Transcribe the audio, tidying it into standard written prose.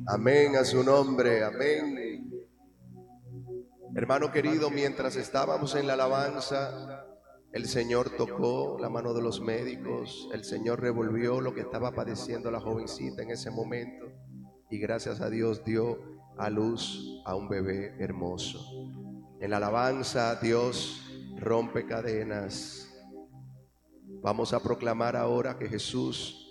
Amén a su nombre, amén. Hermano querido, mientras estábamos en la alabanza, el Señor tocó la mano de los médicos, el Señor revolvió lo que estaba padeciendo la jovencita en ese momento y gracias a Dios dio a luz a un bebé hermoso. En la alabanza Dios rompe cadenas. Vamos a proclamar ahora que Jesús